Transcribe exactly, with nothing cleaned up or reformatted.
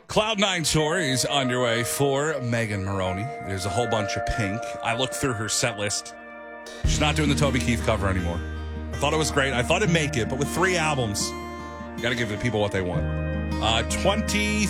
Cloud Nine Tour is underway for Megan Maroney. There's a whole bunch of Pink. I looked through her set list. She's not doing the Toby Keith cover anymore. I thought it was great. I thought it'd make it, but with three albums, you got to give the people what they want. Uh, twenty